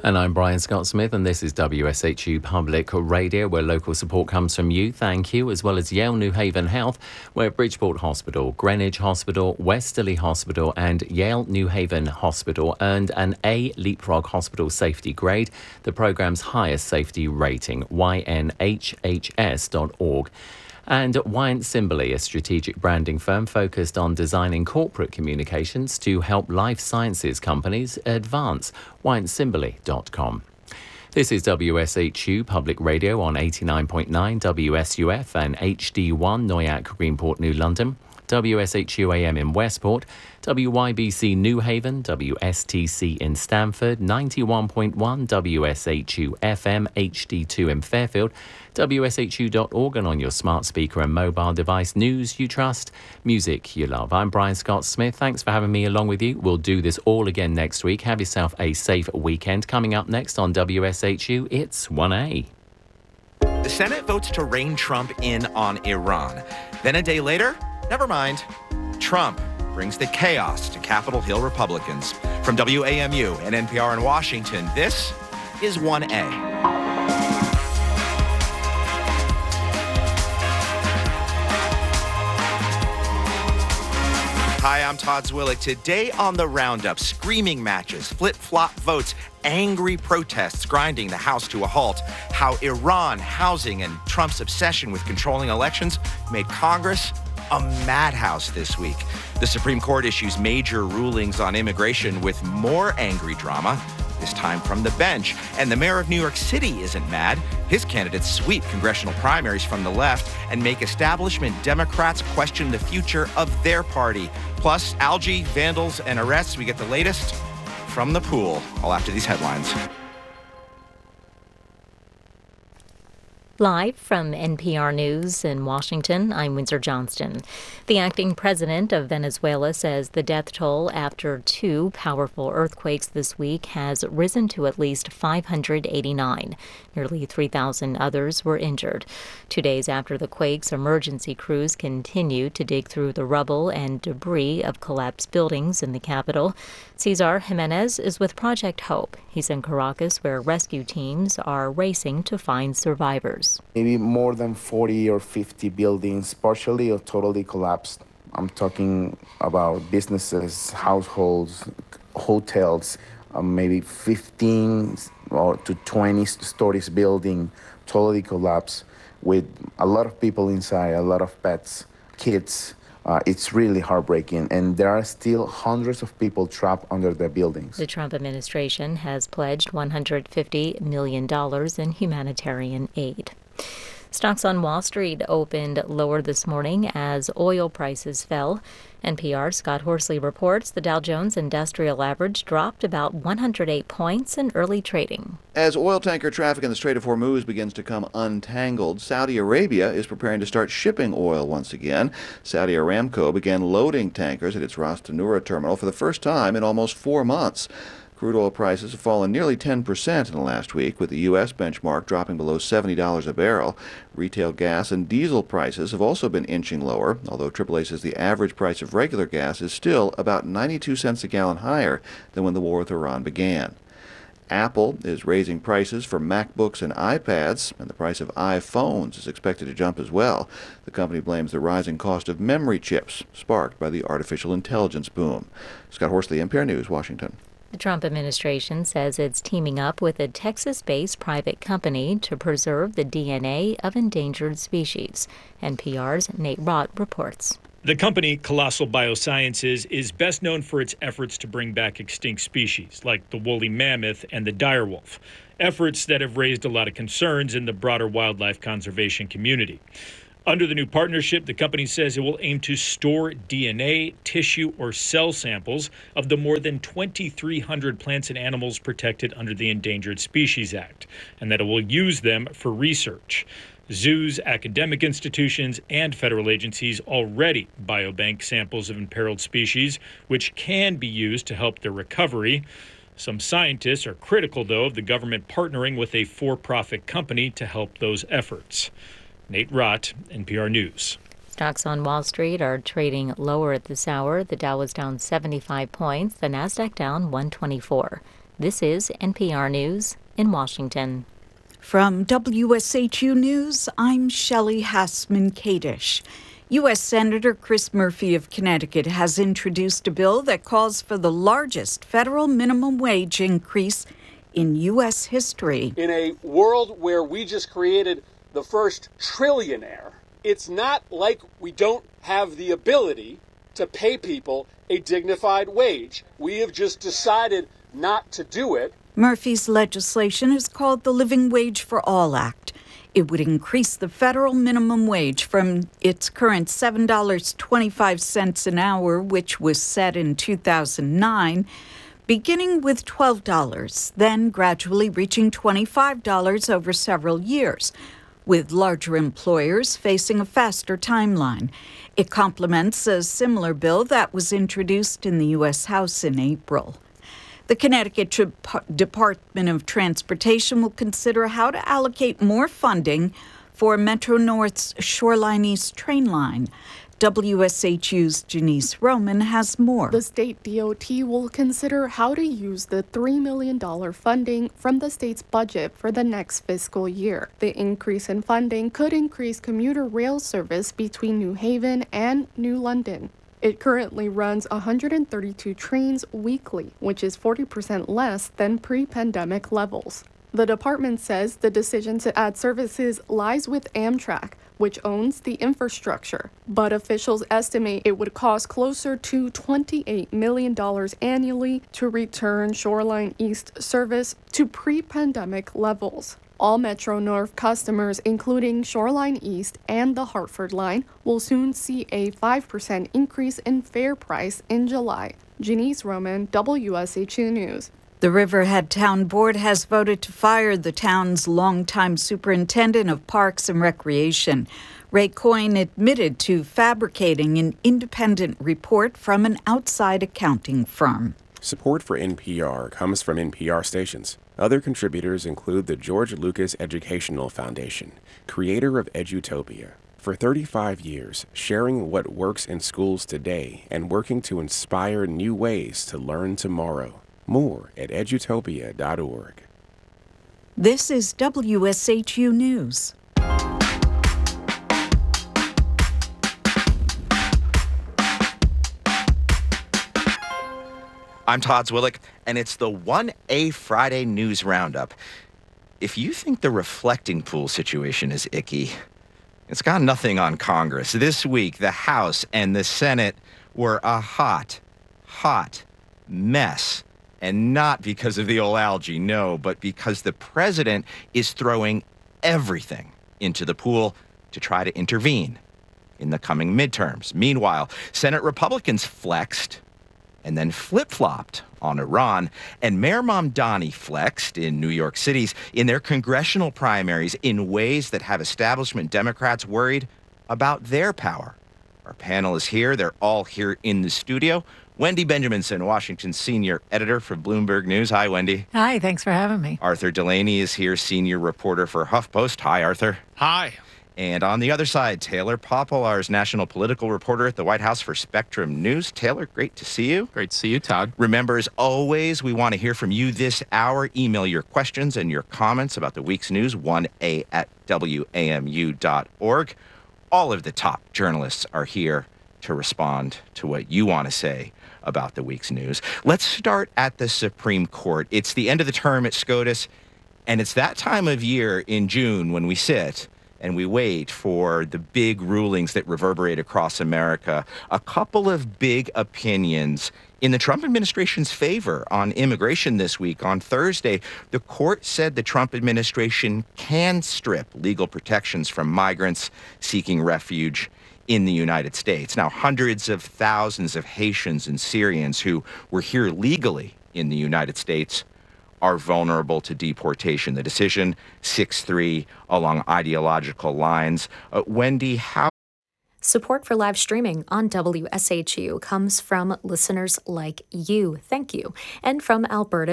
And I'm Brian Scott Smith, and this is WSHU Public Radio, where local support comes from you, thank you, as well as Yale New Haven Health, where Bridgeport Hospital, Greenwich Hospital, Westerly Hospital and Yale New Haven Hospital earned an A Leapfrog Hospital Safety Grade, the programme's highest safety rating, ynhhs.org. And Wyant Simberley, a strategic branding firm focused on designing corporate communications to help life sciences companies advance. WyantSimberley.com. This is WSHU Public Radio on 89.9 WSUF and HD1 Noyak Greenport, New London, WSHU AM in Westport, WYBC New Haven, WSTC in Stamford, 91.1 WSHU FM HD2 in Fairfield, WSHU.org and on your smart speaker and mobile device. News you trust, music you love. I'm Brian Scott Smith. Thanks for having me along with you. We'll do this all again next week. Have yourself a safe weekend. Coming up next on WSHU, it's 1A. The Senate votes to rein Trump in on Iran. Then a day later, never mind, Trump brings the chaos to Capitol Hill Republicans. From WAMU and NPR in Washington, this is 1A. Hi, I'm Todd Zwillich. Today on The Roundup, screaming matches, flip-flop votes, angry protests grinding the House to a halt, how Iran, housing, and Trump's obsession with controlling elections made Congress a madhouse this week. The Supreme Court issues major rulings on immigration with more angry drama, this time from the bench. And the mayor of New York City isn't mad. His candidates sweep congressional primaries from the left and make establishment Democrats question the future of their party. Plus, algae, vandals, and arrests. We get the latest from the pool, all after these headlines. Live from NPR News in Washington, I'm Windsor Johnston. The acting president of Venezuela says the death toll after two powerful earthquakes this week has risen to at least 589. Nearly 3,000 others were injured. 2 days after the quakes, emergency crews continue to dig through the rubble and debris of collapsed buildings in the capital. Cesar Jimenez is with Project Hope. He's in Caracas, where rescue teams are racing to find survivors. Maybe more than 40 or 50 buildings, partially or totally collapsed. I'm talking about businesses, households, hotels, maybe 15 or to 20 stories building totally collapsed with a lot of people inside, a lot of pets, kids. It's really heartbreaking, and there are still hundreds of people trapped under the buildings. The Trump administration has pledged $150 million in humanitarian aid. Stocks on Wall Street opened lower this morning as oil prices fell. NPR's Scott Horsley reports the Dow Jones Industrial Average dropped about 108 points in early trading. As oil tanker traffic in the Strait of Hormuz begins to come untangled, Saudi Arabia is preparing to start shipping oil once again. Saudi Aramco began loading tankers at its Ras Tanura terminal for the first time in almost 4 months. Crude oil prices have fallen nearly 10% in the last week, with the U.S. benchmark dropping below $70 a barrel. Retail gas and diesel prices have also been inching lower, although AAA says the average price of regular gas is still about 92 cents a gallon higher than when the war with Iran began. Apple is raising prices for MacBooks and iPads, and the price of iPhones is expected to jump as well. The company blames the rising cost of memory chips, sparked by the artificial intelligence boom. Scott Horsley, NPR News, Washington. The Trump administration says it's teaming up with a Texas-based private company to preserve the DNA of endangered species. NPR's Nate Rott reports. The company, Colossal Biosciences, is best known for its efforts to bring back extinct species like the woolly mammoth and the direwolf, efforts that have raised a lot of concerns in the broader wildlife conservation community. Under the new partnership, the company says it will aim to store DNA, tissue, or cell samples of the more than 2,300 plants and animals protected under the Endangered Species Act, and that it will use them for research. Zoos, academic institutions, and federal agencies already biobank samples of imperiled species, which can be used to help their recovery. Some scientists are critical, though, of the government partnering with a for-profit company to help those efforts. Nate Rott, NPR News. Stocks on Wall Street are trading lower at this hour. The Dow was down 75 points, the Nasdaq down 124. This is NPR News in Washington. From WSHU News, I'm Shelley Hassman-Kadish. U.S. Senator Chris Murphy of Connecticut has introduced a bill that calls for the largest federal minimum wage increase in U.S. history. In a world where we just created the first trillionaire, it's not like we don't have the ability to pay people a dignified wage. We have just decided not to do it. Murphy's legislation is called the Living Wage for All Act. It would increase the federal minimum wage from its current $7.25 an hour, which was set in 2009, beginning with $12, then gradually reaching $25 over several years, with larger employers facing a faster timeline. It complements a similar bill that was introduced in the U.S. House in April. The Connecticut Department of Transportation will consider how to allocate more funding for Metro-North's Shoreline East train line. WSHU's Janice Roman has more. The state DOT will consider how to use the $3 million funding from the state's budget for the next fiscal year. The increase in funding could increase commuter rail service between New Haven and New London. It currently runs 132 trains weekly, which is 40% less than pre-pandemic levels. The department says the decision to add services lies with Amtrak, which owns the infrastructure. But officials estimate it would cost closer to $28 million annually to return Shoreline East service to pre-pandemic levels. All Metro-North customers, including Shoreline East and the Hartford line, will soon see a 5% increase in fare price in July. Janice Roman, WSHU News. The Riverhead Town Board has voted to fire the town's longtime superintendent of parks and recreation. Ray Coyne admitted to fabricating an independent report from an outside accounting firm. Support for NPR comes from NPR stations. Other contributors include the George Lucas Educational Foundation, creator of Edutopia. For 35 years, sharing what works in schools today and working to inspire new ways to learn tomorrow. More at edutopia.org. This is WSHU News. I'm Todd Zwillick, and it's the 1A Friday News Roundup. If you think the reflecting pool situation is icky, it's got nothing on Congress. This week, the House and the Senate were a hot mess. And not because of the old algae, no, but because the president is throwing everything into the pool to try to intervene in the coming midterms. Meanwhile, Senate Republicans flexed and then flip-flopped on Iran, and Mayor Mamdani flexed in New York City in their congressional primaries in ways that have establishment Democrats worried about their power. Our panel is here. They're all here in the studio. Wendy Benjaminson, Washington's senior editor for Bloomberg News. Hi, Wendy. Hi, thanks for having me. Arthur Delaney is here, senior reporter for HuffPost. Hi, Arthur. Hi. And on the other side, Taylor Poplar's national political reporter at the White House for Spectrum News. Taylor, great to see you. Great to see you, Todd. Remember, as always, we want to hear from you this hour. Email your questions and your comments about the week's news, 1a@wamu.org. All of the top journalists are here to respond to what you want to say about the week's news. Let's start at the Supreme Court. It's the end of the term at SCOTUS, and it's that time of year in June when we sit and we wait for the big rulings that reverberate across America. A couple of big opinions in the Trump administration's favor on immigration this week. On Thursday, the court said the Trump administration can strip legal protections from migrants seeking refuge in the United States. Now, hundreds of thousands of Haitians and Syrians who were here legally in the United States are vulnerable to deportation. The decision, 6-3, along ideological lines. Wendy, how... Support for live streaming on WSHU comes from listeners like you. Thank you. And from Alberta.